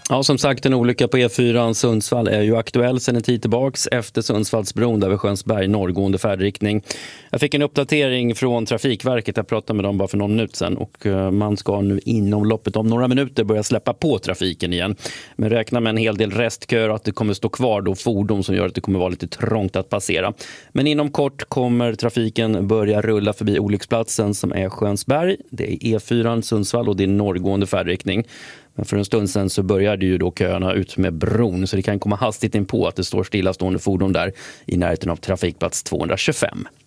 Ja, som sagt, en olycka på E4 Sundsvall är ju aktuell sedan en tid tillbaks efter Sundsvallsbron över Skönsberg norrgående färdriktning. Jag fick en uppdatering från Trafikverket, jag pratade med dem bara för någon minut sedan, och man ska nu inom loppet om några minuter börja släppa på trafiken igen. Men räkna med en hel del restköer och att det kommer stå kvar då fordon som gör att det kommer vara lite trångt att passera. Men inom kort kommer trafiken börja rulla förbi olycksplatsen som är Skönsberg. Det är E4 Sundsvall och det är norrgående färdriktning. Men för en stund sedan så började ju då köerna ut med bron, så det kan komma hastigt in på att det står stillastående fordon där i närheten av trafikplats 225.